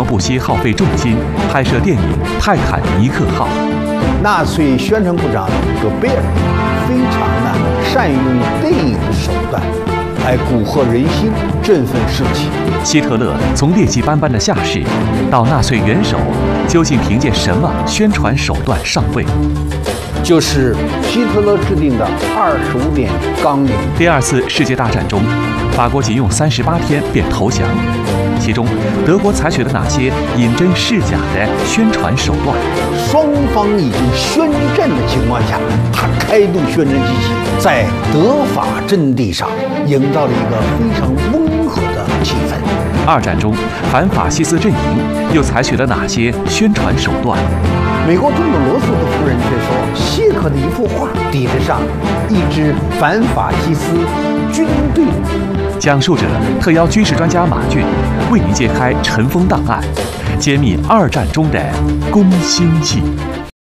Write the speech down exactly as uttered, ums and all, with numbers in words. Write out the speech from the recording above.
么不惜耗费重金拍摄电影《泰坦尼克号》？ 纳粹宣传部长戈贝尔非常的善用电影的手段，来蛊惑人心，振奋士气。 希特勒从劣迹斑斑的下士到纳粹元首，究竟凭借什么宣传手段上位？ 就是希特勒制定的二十五点纲领。 第二次世界大战中，法国仅用三十八天便投降，其中德国采取了哪些引真示假的宣传手段？ 双方已经宣战的情况下，他开动宣传机器，在德法阵地上营造了一个非常温和的气氛。 二战中，反法西斯阵营又采取了哪些宣传手段？ 美国总统罗斯福夫人却说，谢克的一幅画抵得上一支反法西斯军队。 讲述者特邀军事专家马骏为您揭开尘封档案，揭秘二战中的攻心计。